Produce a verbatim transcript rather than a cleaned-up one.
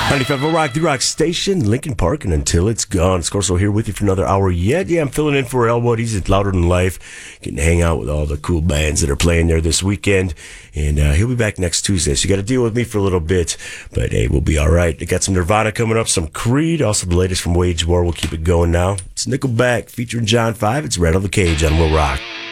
ninety-five Will Rock, the Rock Station, Lincoln Park, and until it's gone. Scorso here with you for another hour yet. Yeah, I'm filling in for Elwood. He's at Louder Than Life, getting to hang out with all the cool bands that are playing there this weekend. And uh, he'll be back next Tuesday, so you got to deal with me for a little bit. But hey, we'll be all right. They got some Nirvana coming up, some Creed, also the latest from Wage War. We'll keep it going now. It's Nickelback featuring John five. It's Rattle the Cage on Will Rock.